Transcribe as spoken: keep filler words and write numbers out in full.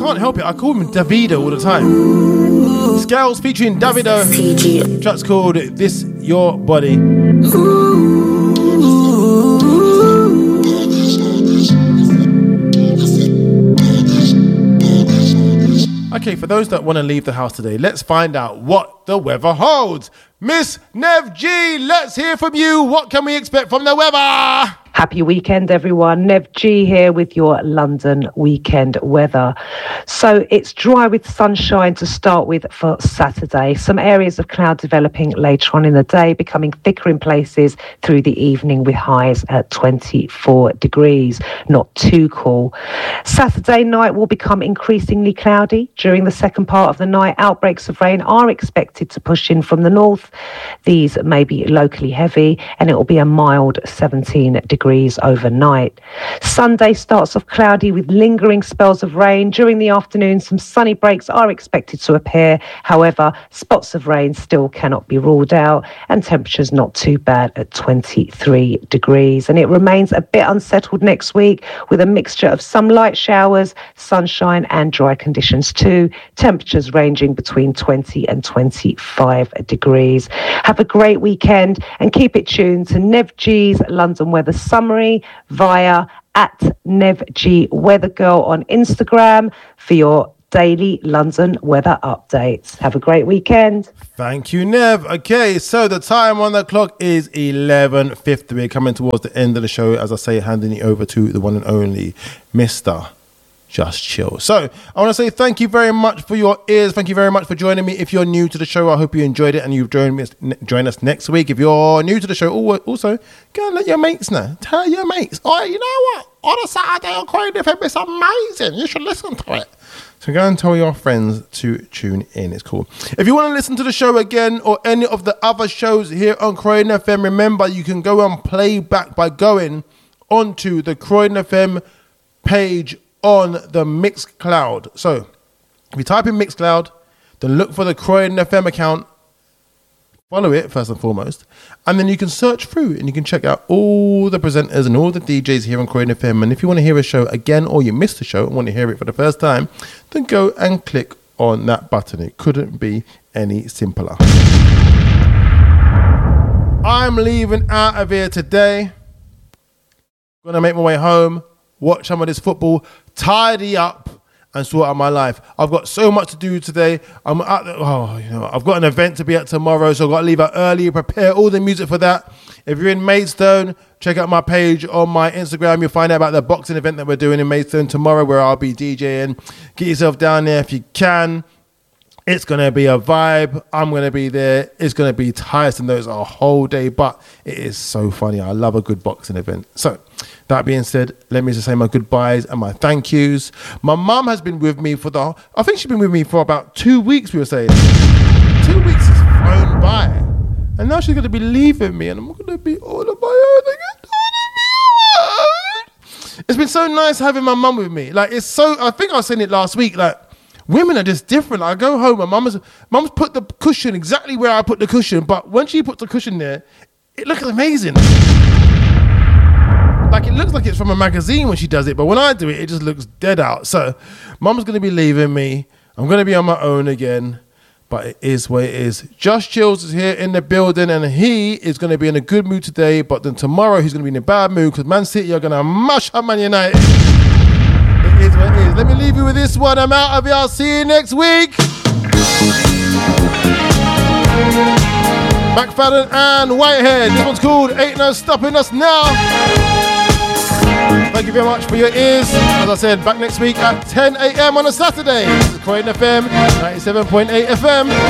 can't help it. I call him Davido all the time. Scales featuring Davido. Track's called This Your Body. Okay, for those that want to leave the house today, let's find out what the weather holds. Miss Nev G, let's hear from you. What can we expect from the weather? Happy weekend, everyone. Nev G here with your London weekend weather. So it's dry with sunshine to start with for Saturday. Some areas of cloud developing later on in the day, becoming thicker in places through the evening with highs at twenty-four degrees. Not too cool. Saturday night will become increasingly cloudy. During the second part of the night, outbreaks of rain are expected to push in from the north. These may be locally heavy, and it will be a mild seventeen degrees overnight. Sunday starts off cloudy with lingering spells of rain. During the afternoon, some sunny breaks are expected to appear. However, spots of rain still cannot be ruled out, and temperatures not too bad at twenty-three degrees. And it remains a bit unsettled next week with a mixture of some light showers, sunshine and dry conditions too. Temperatures ranging between twenty and twenty-five degrees. Have a great weekend and keep it tuned to Nev G's London Weather Summary via at Nev G Weather Girl on Instagram for your daily London weather updates. Have a great weekend. Thank you, Nev. Okay, so the time on the clock is eleven fifty. We're coming towards the end of the show, as I say, handing it over to the one and only Mister Just Chill. So I want to say thank you very much for your ears. Thank you very much for joining me. If you're new to the show, I hope you enjoyed it and you've joined me, join us next week. If you're new to the show, also go and let your mates know. Tell your mates, oh, you know what? On a Saturday on Croydon F M, it's amazing. You should listen to it. So go and tell your friends to tune in. It's cool. If you want to listen to the show again or any of the other shows here on Croydon F M, remember you can go and play back by going onto the Croydon F M page on the Mixcloud. So if you type in Mixcloud, then look for the Croydon F M account, follow it first and foremost, and then you can search through and you can check out all the presenters and all the D Js here on Croydon F M. And if you want to hear a show again or you missed the show and want to hear it for the first time, then go and click on that button. It couldn't be any simpler. I'm leaving out of here today. Gonna make my way home, watch some of this football, tidy up and sort out my life. I've got so much to do today. I'm at the, oh, you know, I've got an event to be at tomorrow, so I've got to leave out early, prepare all the music for that. If you're in Maidstone, check out my page on my Instagram. You'll find out about the boxing event that we're doing in Maidstone tomorrow, where I'll be DJing. Get yourself down there if you can. It's going to be a vibe. I'm going to be there. It's going to be tiresome though. It's a whole day, but it is so funny. I love a good boxing event. So that being said, let me just say my goodbyes and my thank yous. My mum has been with me for the, I think she's been with me for about two weeks, we were saying. Two weeks has flown by. And now she's going to be leaving me and I'm going to be all on my own again. It's been so nice having my mum with me. Like, it's so, I think I was saying it last week, like, women are just different. Like, I go home and mum's, mum's put the cushion exactly where I put the cushion, but when she puts the cushion there, it looks amazing. Like, it looks like it's from a magazine when she does it, but when I do it, it just looks dead out. So, mum's going to be leaving me. I'm going to be on my own again, but it is what it is. Just Chills is here in the building, and he is going to be in a good mood today, but then tomorrow he's going to be in a bad mood because Man City are going to mash up Man United. It is what it is. Let me leave you with this one. I'm out of here. I'll see you next week. McFadden and Whitehead. This one's called Ain't No Stopping Us Now. Thank you very much for your ears. As I said, back next week at ten a.m. on a Saturday. This is Croydon F M, ninety-seven point eight F M.